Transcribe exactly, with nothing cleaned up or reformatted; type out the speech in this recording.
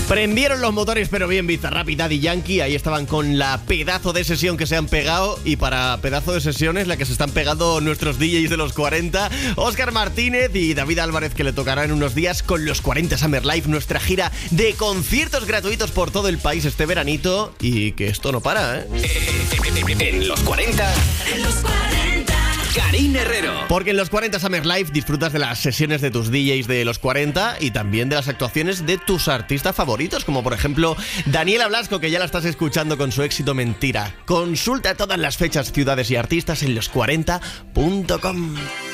Prendieron los motores, pero bien, Bizarrap y Daddy Yankee. Ahí estaban con la pedazo de sesión que se han pegado. Y para pedazo de sesiones, la que se están pegando nuestros D Js de los cuarenta, Óscar Martínez y David Álvarez, que le tocará en unos días con los cuarenta Summer Live, nuestra gira de conciertos gratuitos por todo el país este veranito. Y que esto no para, ¿eh? En los cuarenta. En los cuarenta. Karina Herrero. Porque en los cuarenta Summer Live disfrutas de las sesiones de tus D Js de los cuarenta y también de las actuaciones de tus artistas favoritos, como por ejemplo Daniela Blasco, que ya la estás escuchando con su éxito Mentira. Consulta todas las fechas, ciudades y artistas en los cuarenta punto com.